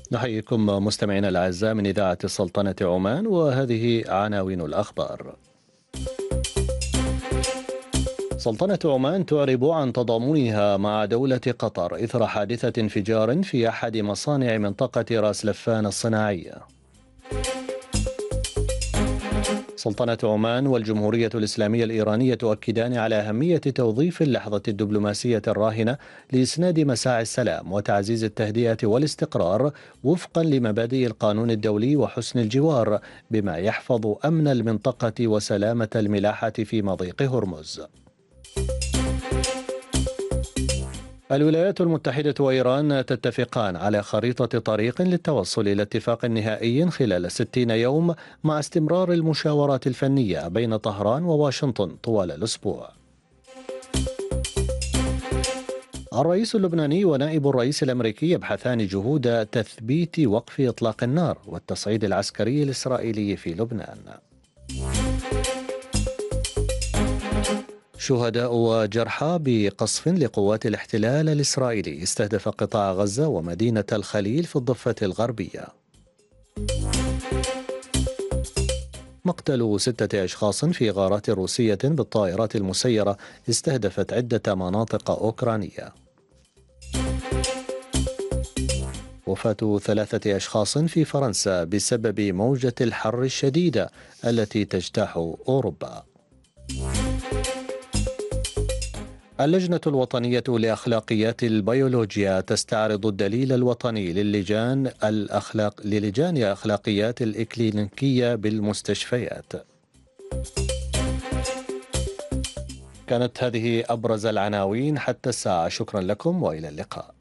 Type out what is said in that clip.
نحييكم مستمعينا الأعزاء من إذاعة السلطنة عمان، وهذه عناوين الأخبار. سلطنة عمان تعرب عن تضامنها مع دولة قطر إثر حادثة انفجار في أحد مصانع منطقة راس لفان الصناعية. سلطنة عمان والجمهورية الإسلامية الإيرانية تؤكدان على أهمية توظيف اللحظة الدبلوماسية الراهنة لإسناد مساعي السلام وتعزيز التهدئة والاستقرار وفقا لمبادئ القانون الدولي وحسن الجوار، بما يحفظ أمن المنطقة وسلامة الملاحة في مضيق هرمز. الولايات المتحدة وإيران تتفقان على خريطة طريق للتوصل إلى اتفاق نهائي خلال 60 يوم، مع استمرار المشاورات الفنية بين طهران وواشنطن طوال الأسبوع. الرئيس اللبناني ونائب الرئيس الأمريكي يبحثان جهود تثبيت وقف إطلاق النار والتصعيد العسكري الإسرائيلي في لبنان. شهداء وجرحى بقصف لقوات الاحتلال الإسرائيلي استهدف قطاع غزة ومدينة الخليل في الضفة الغربية. مقتل 6 أشخاص في غارات روسية بالطائرات المسيرة استهدفت عدة مناطق أوكرانية. وفاة 3 أشخاص في فرنسا بسبب موجة الحر الشديدة التي تجتاح أوروبا. اللجنة الوطنية لأخلاقيات البيولوجيا تستعرض الدليل الوطني للجان أخلاقيات الإكلينيكية بالمستشفيات. كانت هذه أبرز العناوين حتى الساعة. شكرا لكم وإلى اللقاء.